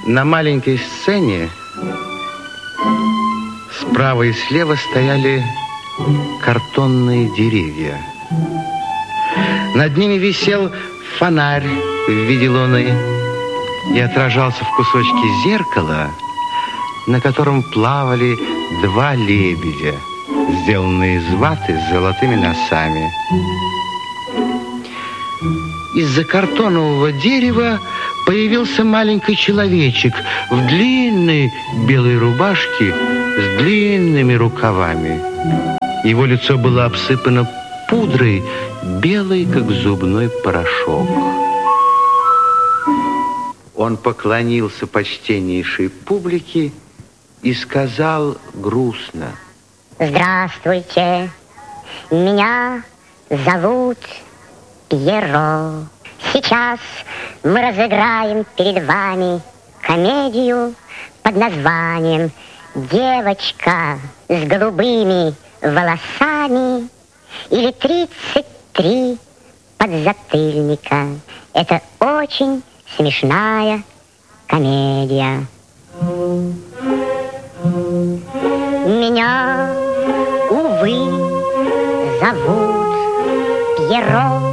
На маленькой сцене справа и слева стояли картонные деревья. Над ними висел фонарь в виде луны и отражался в кусочке зеркала, на котором плавали два лебедя, сделанные из ваты с золотыми носами. Из-за картонового дерева появился маленький человечек в длинной белой рубашке с длинными рукавами. Его лицо было обсыпано пудрой, белой, как зубной порошок. Он поклонился почтеннейшей публике и сказал грустно: «Здравствуйте, меня зовут Пьеро. Сейчас мы разыграем перед вами комедию под названием «Девочка с голубыми волосами» или «33 подзатыльника». Это очень смешная комедия. Меня, увы, зовут Пьеро.